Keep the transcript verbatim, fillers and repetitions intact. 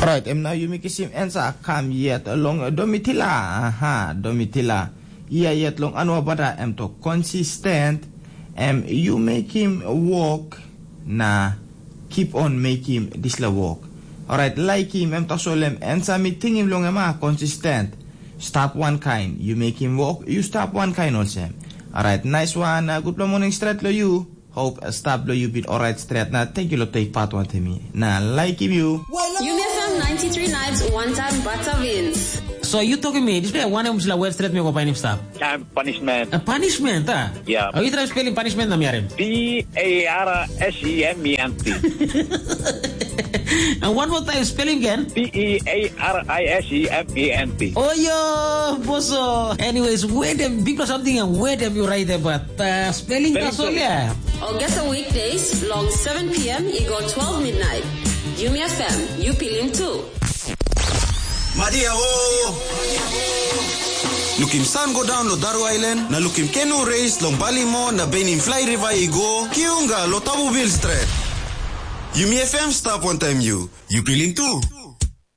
Right, em now you make him answer come yet along domitila. Aha, domitila. Yeah, yet long anwa bada em to consistent. Em you make him walk na keep on make him this la walk. Alright, like him em to solem answer me thing him long ema consistent. Stop one kind, you make him walk, you stop one kind also. Alright, nice one. Uh, good morning straight lo you. Hope uh, stop lo you been alright straight na. Thank you lo take part one to me. Na like him you. You may from ninety-three nights one time butter wins. So you talking me? This way one of them web straight me go find stop. Yeah, punishment. A punishment, ah? Yeah. Are you trying spelling punishment na miarem? P A R S E M E N T. And one more time spelling again. P E A R I S E M E N T. Oh yo, bosso. Anyways, where them people something and where them you write about uh, spelling kasolya. August weekdays, long seven p.m. equal twelve midnight. Yumi F M, you feeling too. Madia ho! Look him sun go down lo Daru Island, na look him canoe race long Balimo na Benin Fly River Igo, Kiunga lo Tabu Bill Street. Yumi F M stop one time you. You feeling too?